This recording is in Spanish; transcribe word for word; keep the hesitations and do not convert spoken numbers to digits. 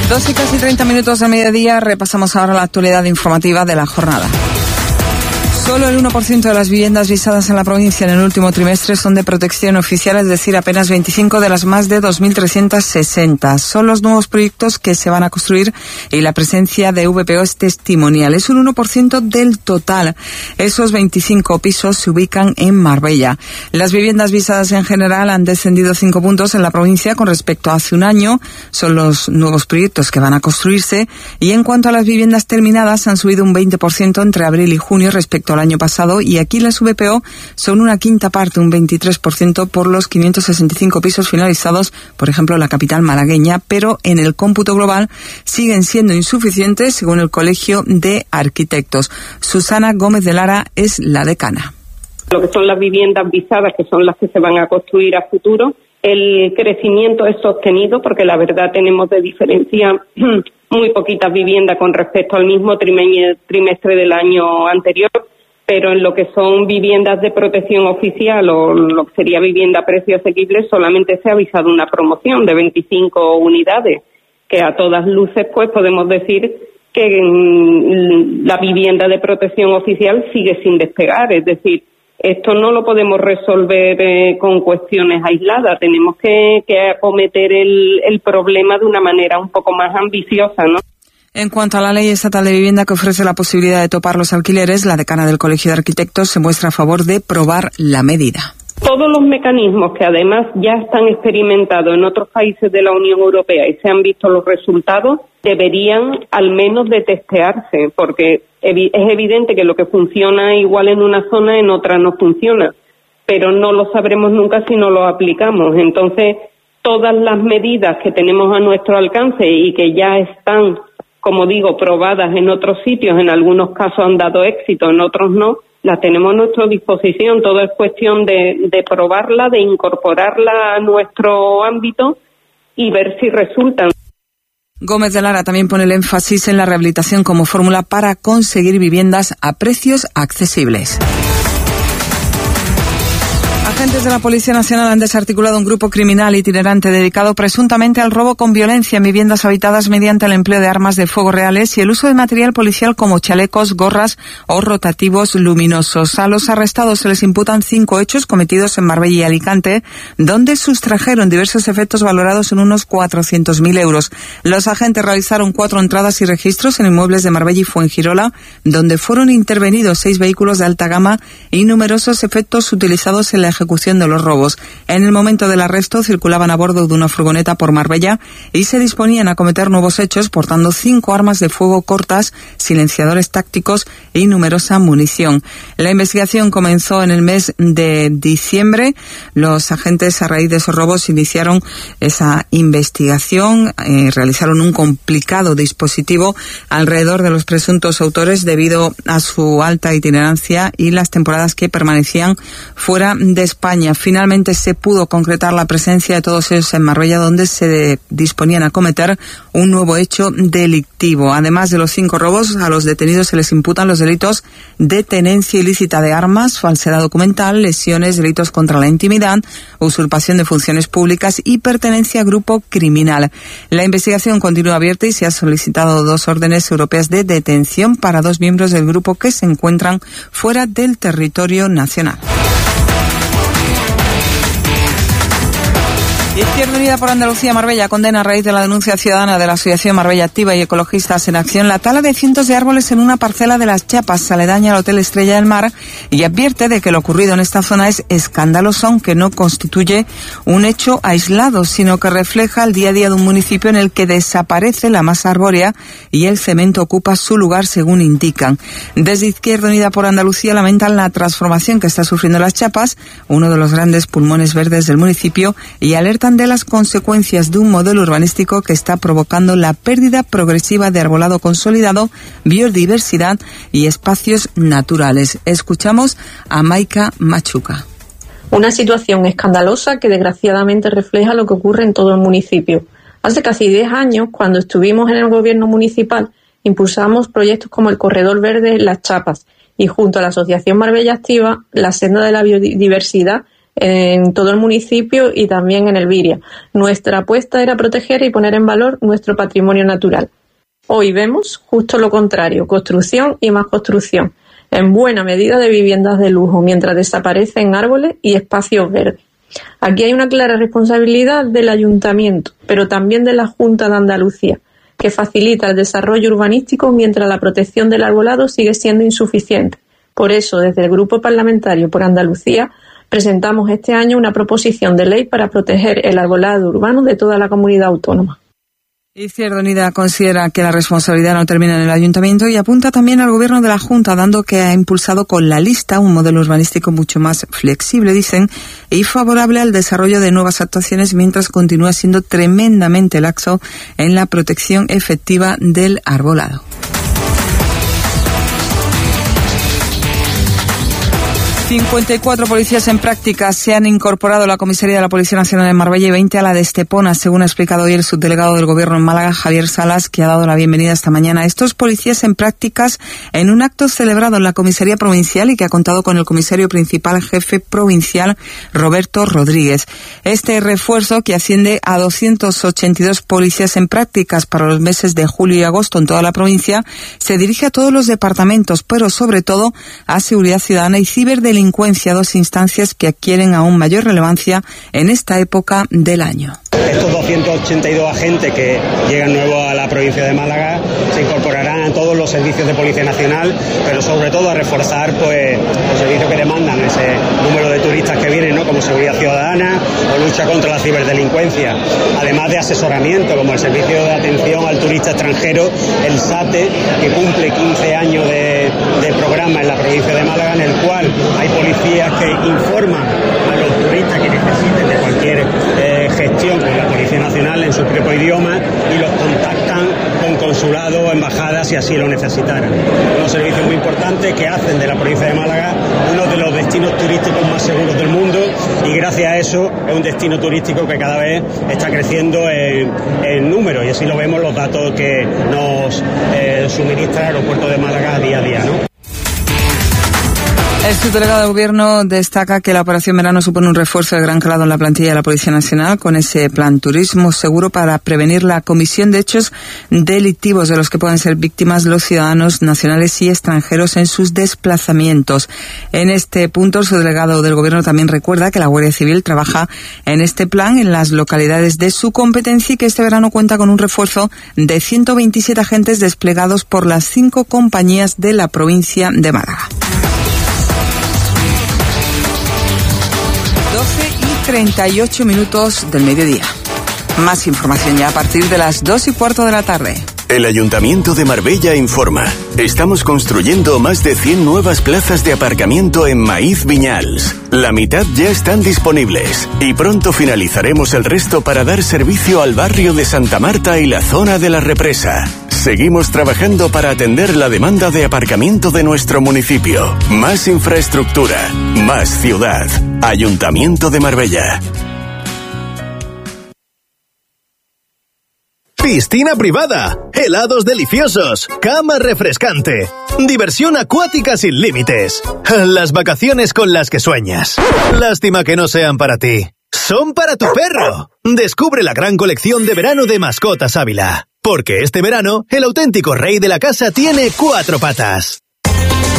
Dos y casi treinta minutos de mediodía, repasamos ahora la actualidad informativa de la jornada. Solo el uno por ciento de las viviendas visadas en la provincia en el último trimestre son de protección oficial, es decir, apenas veinticinco de las más de dos mil trescientos sesenta. Son los nuevos proyectos que se van a construir y la presencia de V P O es testimonial. Es un uno por ciento del total. Esos veinticinco pisos se ubican en Marbella. Las viviendas visadas en general han descendido cinco puntos en la provincia con respecto a hace un año. Son los nuevos proyectos que van a construirse. Y en cuanto a las viviendas terminadas, han subido un veinte por ciento entre abril y junio respecto al año pasado, y aquí las V P O son una quinta parte, un veintitrés por ciento por los quinientos sesenta y cinco pisos finalizados, por ejemplo, en la capital malagueña, pero en el cómputo global siguen siendo insuficientes según el Colegio de Arquitectos. Susana Gómez de Lara es la decana. Lo que son las viviendas visadas, que son las que se van a construir a futuro, el crecimiento es sostenido porque la verdad tenemos de diferencia muy poquitas viviendas con respecto al mismo trimestre del año anterior, pero en lo que son viviendas de protección oficial o lo que sería vivienda a precio asequible solamente se ha avisado una promoción de veinticinco unidades, que a todas luces pues podemos decir que la vivienda de protección oficial sigue sin despegar, es decir, esto no lo podemos resolver eh, con cuestiones aisladas, tenemos que, que acometer el, el problema de una manera un poco más ambiciosa, ¿no? En cuanto a la ley estatal de vivienda que ofrece la posibilidad de topar los alquileres, la decana del Colegio de Arquitectos se muestra a favor de probar la medida. Todos los mecanismos que además ya están experimentados en otros países de la Unión Europea y se han visto los resultados, deberían al menos de testearse, porque es evidente que lo que funciona igual en una zona, en otra no funciona, pero no lo sabremos nunca si no lo aplicamos. Entonces, todas las medidas que tenemos a nuestro alcance y que ya están, como digo, probadas en otros sitios, en algunos casos han dado éxito, en otros no, las tenemos a nuestra disposición. Todo es cuestión de, de probarla, de incorporarla a nuestro ámbito y ver si resultan. Gómez de Lara también pone el énfasis en la rehabilitación como fórmula para conseguir viviendas a precios accesibles. Agentes de la Policía Nacional han desarticulado un grupo criminal itinerante dedicado presuntamente al robo con violencia en viviendas habitadas mediante el empleo de armas de fuego reales y el uso de material policial como chalecos, gorras o rotativos luminosos. A los arrestados se les imputan cinco hechos cometidos en Marbella y Alicante, donde sustrajeron diversos efectos valorados en unos cuatrocientos mil euros. Los agentes realizaron cuatro entradas y registros en inmuebles de Marbella y Fuengirola, donde fueron intervenidos seis vehículos de alta gama y numerosos efectos utilizados en la ejecución de los robos. En el momento del arresto circulaban a bordo de una furgoneta por Marbella y se disponían a cometer nuevos hechos portando cinco armas de fuego cortas, silenciadores tácticos y numerosa munición. La investigación comenzó en el mes de diciembre. Los agentes, a raíz de esos robos, iniciaron esa investigación, eh, realizaron un complicado dispositivo alrededor de los presuntos autores debido a su alta itinerancia y las temporadas que permanecían fuera de España. Finalmente se pudo concretar la presencia de todos ellos en Marbella, donde se disponían a cometer un nuevo hecho delictivo. Además de los cinco robos, a los detenidos se les imputan los delitos de tenencia ilícita de armas, falsedad documental, lesiones, delitos contra la intimidad, usurpación de funciones públicas y pertenencia a grupo criminal. La investigación continúa abierta y se han solicitado dos órdenes europeas de detención para dos miembros del grupo que se encuentran fuera del territorio nacional. Izquierda Unida por Andalucía Marbella condena a raíz de la denuncia ciudadana de la Asociación Marbella Activa y Ecologistas en Acción la tala de cientos de árboles en una parcela de Las Chapas, aledaña al Hotel Estrella del Mar, y advierte de que lo ocurrido en esta zona es escandaloso, aunque no constituye un hecho aislado, sino que refleja el día a día de un municipio en el que desaparece la masa arbórea y el cemento ocupa su lugar, según indican. Desde Izquierda Unida por Andalucía lamentan la transformación que está sufriendo Las Chapas, uno de los grandes pulmones verdes del municipio, y alertan de las consecuencias de un modelo urbanístico que está provocando la pérdida progresiva de arbolado consolidado, biodiversidad y espacios naturales. Escuchamos a Maika Machuca. Una situación escandalosa que desgraciadamente refleja lo que ocurre en todo el municipio. Hace casi diez años, cuando estuvimos en el gobierno municipal, impulsamos proyectos como el Corredor Verde Las Chapas y junto a la Asociación Marbella Activa, la senda de la biodiversidad en todo el municipio y también en Elviria. Nuestra apuesta era proteger y poner en valor nuestro patrimonio natural. Hoy vemos justo lo contrario, construcción y más construcción, en buena medida de viviendas de lujo, mientras desaparecen árboles y espacios verdes. Aquí hay una clara responsabilidad del Ayuntamiento, pero también de la Junta de Andalucía, que facilita el desarrollo urbanístico mientras la protección del arbolado sigue siendo insuficiente. Por eso, desde el Grupo Parlamentario por Andalucía, presentamos este año una proposición de ley para proteger el arbolado urbano de toda la comunidad autónoma. Izquierda Unida considera que la responsabilidad no termina en el Ayuntamiento y apunta también al Gobierno de la Junta, dando que ha impulsado con la lista un modelo urbanístico mucho más flexible, dicen, y favorable al desarrollo de nuevas actuaciones, mientras continúa siendo tremendamente laxo en la protección efectiva del arbolado. cincuenta y cuatro policías en práctica se han incorporado a la comisaría de la Policía Nacional en Marbella y veinte a la de Estepona, según ha explicado hoy el subdelegado del Gobierno en Málaga, Javier Salas, que ha dado la bienvenida esta mañana a estos policías en prácticas en un acto celebrado en la comisaría provincial y que ha contado con el comisario principal jefe provincial, Roberto Rodríguez. Este refuerzo, que asciende a doscientos ochenta y dos policías en prácticas para los meses de julio y agosto en toda la provincia, se dirige a todos los departamentos, pero sobre todo a seguridad ciudadana y ciberdelincuencia, dos instancias que adquieren aún mayor relevancia en esta época del año. Estos doscientos ochenta y dos agentes que llegan nuevos a la provincia de Málaga se incorporarán a todos los servicios de Policía Nacional, pero sobre todo a reforzar pues los servicios que demandan ese número de turistas que vienen, ¿no? Como seguridad ciudadana o lucha contra la ciberdelincuencia, además de asesoramiento como el servicio de atención al turista extranjero, el SATE, que cumple quince años de, de programa en la provincia de Málaga, en el cual hay policías que informan a los turistas que necesiten de cualquier eh, gestión con la Policía Nacional en su propio idioma y los contactan con consulados o embajadas si así lo necesitaran. Unos servicios muy importantes que hacen de la provincia de Málaga uno de los destinos turísticos más seguros del mundo y gracias a eso es un destino turístico que cada vez está creciendo en, en número y así lo vemos los datos que nos eh, suministra el aeropuerto de Málaga día a día, ¿no? El subdelegado de Gobierno destaca que la operación verano supone un refuerzo de gran calado en la plantilla de la Policía Nacional con ese plan turismo seguro para prevenir la comisión de hechos delictivos de los que pueden ser víctimas los ciudadanos nacionales y extranjeros en sus desplazamientos. En este punto, el subdelegado del Gobierno también recuerda que la Guardia Civil trabaja en este plan en las localidades de su competencia y que este verano cuenta con un refuerzo de ciento veintisiete agentes desplegados por las cinco compañías de la provincia de Málaga. doce y treinta y ocho minutos del mediodía. Más información ya a partir de las dos y cuarto de la tarde. El Ayuntamiento de Marbella informa. Estamos construyendo más de cien nuevas plazas de aparcamiento en Maíz Viñals. La mitad ya están disponibles y pronto finalizaremos el resto para dar servicio al barrio de Santa Marta y la zona de la Represa. Seguimos trabajando para atender la demanda de aparcamiento de nuestro municipio. Más infraestructura, más ciudad. Ayuntamiento de Marbella. Piscina privada, helados deliciosos, cama refrescante, diversión acuática sin límites, las vacaciones con las que sueñas. Lástima que no sean para ti. Son para tu perro. Descubre la gran colección de verano de Mascotas Ávila. Porque este verano, el auténtico rey de la casa tiene cuatro patas.